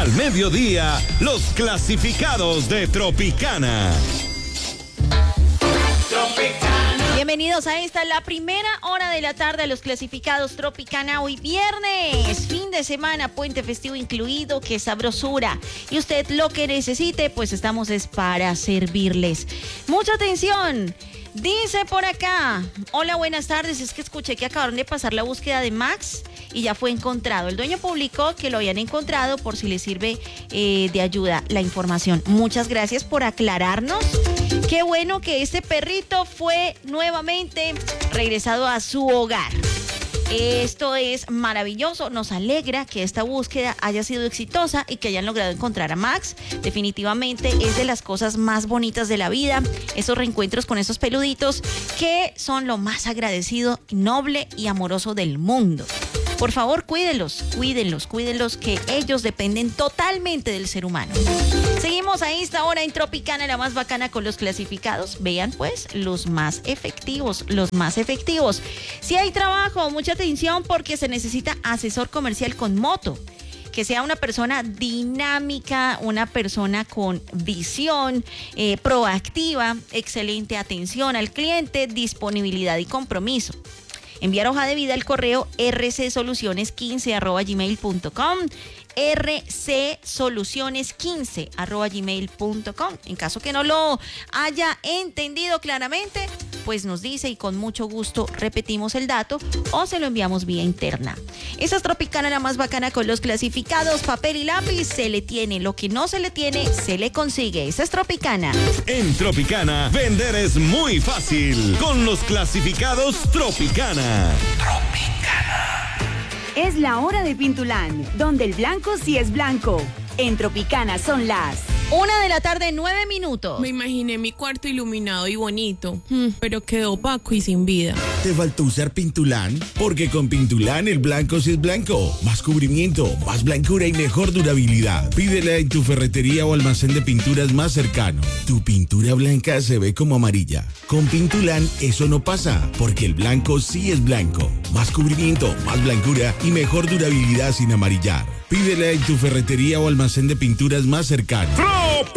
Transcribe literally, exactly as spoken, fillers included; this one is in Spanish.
Al mediodía, los clasificados de Tropicana. Bienvenidos a esta, la primera hora de la tarde, a los clasificados Tropicana. Hoy viernes, fin de semana, puente festivo incluido, qué sabrosura. Y usted lo que necesite, pues estamos es para servirles. Mucha atención. Dice por acá, hola, buenas tardes, es que escuché que acabaron de pasar la búsqueda de Max y ya fue encontrado. El dueño publicó que lo habían encontrado, por si le sirve eh, de ayuda la información. Muchas gracias por aclararnos. Qué bueno que este perrito fue nuevamente regresado a su hogar. Esto es maravilloso, nos alegra que esta búsqueda haya sido exitosa y que hayan logrado encontrar a Max. Definitivamente es de las cosas más bonitas de la vida, esos reencuentros con esos peluditos que son lo más agradecido, noble y amoroso del mundo. Por favor, cuídenlos, cuídenlos, cuídenlos, que ellos dependen totalmente del ser humano. Seguimos a esta hora en Tropicana, la más bacana, con los clasificados. Vean pues, los más efectivos, los más efectivos. Si hay trabajo, mucha atención, porque se necesita asesor comercial con moto. Que sea una persona dinámica, una persona con visión, eh, proactiva, excelente atención al cliente, disponibilidad y compromiso. Enviar hoja de vida al correo r c soluciones quince arroba gmail punto com, r c soluciones quince arroba gmail punto com. En caso que no lo haya entendido claramente, pues nos dice y con mucho gusto repetimos el dato o se lo enviamos vía interna. Esa es Tropicana, la más bacana, con los clasificados. Papel y lápiz se le tiene, lo que no se le tiene se le consigue. Esa es Tropicana. En Tropicana, vender es muy fácil con los clasificados Tropicana. Tropicana. Es la hora de Pintulán, donde el blanco sí es blanco. En Tropicana son las una de la tarde, nueve minutos. Me imaginé mi cuarto iluminado y bonito, pero quedó opaco y sin vida. ¿Te faltó usar Pintulán? Porque con Pintulán el blanco sí es blanco. Más cubrimiento, más blancura y mejor durabilidad. Pídela en tu ferretería o almacén de pinturas más cercano. Tu pintura blanca se ve como amarilla. Con Pintulán eso no pasa, porque el blanco sí es blanco. Más cubrimiento, más blancura y mejor durabilidad sin amarillar. Pídela en tu ferretería o almacén de pinturas más cercano.